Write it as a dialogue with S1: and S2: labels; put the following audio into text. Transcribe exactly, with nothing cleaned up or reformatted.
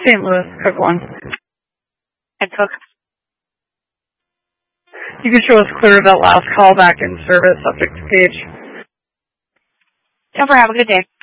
S1: Saint Louis, Cook one.
S2: And Cook.
S1: You can show us clear of that last call back in service, subject to page.
S2: Jennifer, have a good day.